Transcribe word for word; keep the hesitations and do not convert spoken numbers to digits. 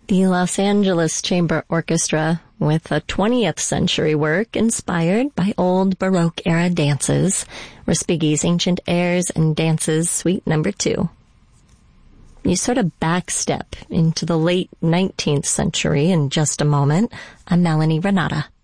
The Los Angeles Chamber Orchestra with a twentieth century work inspired by old Baroque-era dances, Respighi's Ancient Airs and Dances, Suite Number Two. You sort of backstep into the late nineteenth century in just a moment. I'm Melanie Renata.